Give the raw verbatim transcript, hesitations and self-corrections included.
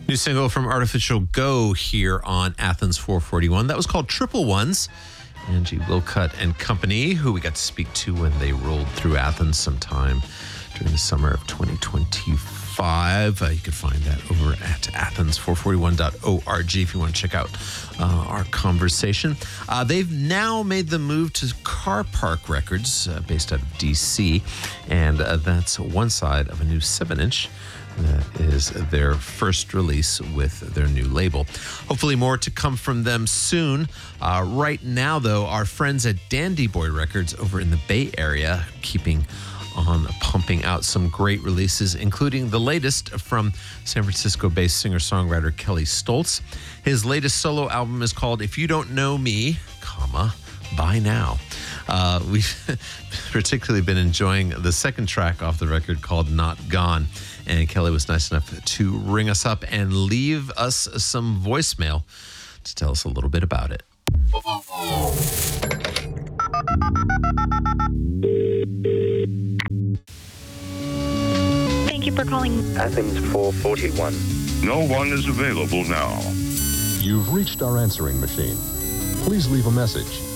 New single from Artificial Go here on Athens four forty-one. That was called Triple Ones. Angie Wilcutt and company, who we got to speak to when they rolled through Athens sometime during the summer of twenty twenty-five. Uh, you can find that over at athens four forty-one dot org if you want to check out uh, our conversation. Uh, they've now made the move to Car Park Records, uh, based out of D C, and uh, that's one side of a new seven inch. That is their first release with their new label. Hopefully more to come from them soon. Uh, right now, though, our friends at Dandy Boy Records over in the Bay Area keeping on pumping out some great releases, including the latest from San Francisco-based singer-songwriter Kelly Stoltz. His latest solo album is called If You Don't Know Me, comma, By Now. Uh, we've particularly been enjoying the second track off the record called Not Gone. And Kelly was nice enough to ring us up and leave us some voicemail to tell us a little bit about it. Thank you for calling Athens four forty-one. No one is available now. You've reached our answering machine. Please leave a message